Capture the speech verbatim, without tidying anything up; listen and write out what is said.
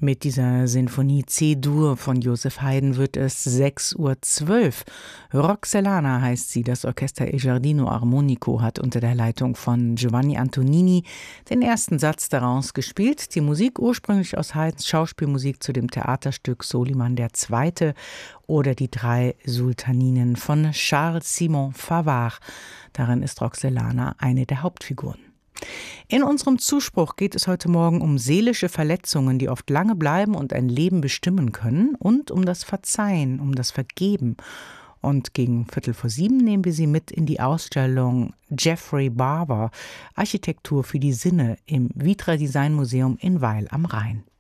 Mit dieser Sinfonie C-Dur von Joseph Haydn wird es sechs Uhr zwölf. Roxelana heißt sie. Das Orchester Il Giardino Armonico hat unter der Leitung von Giovanni Antonini den ersten Satz daraus gespielt. Die Musik ursprünglich aus Haydns Schauspielmusik zu dem Theaterstück Soliman der Zweite oder die drei Sultaninen von Charles-Simon Favart. Darin ist Roxelana eine der Hauptfiguren. In unserem Zuspruch geht es heute Morgen um seelische Verletzungen, die oft lange bleiben und ein Leben bestimmen können, und um das Verzeihen, um das Vergeben. Und gegen Viertel vor sieben nehmen wir Sie mit in die Ausstellung Jeffrey Barber, Architektur für die Sinne im Vitra Design Museum in Weil am Rhein.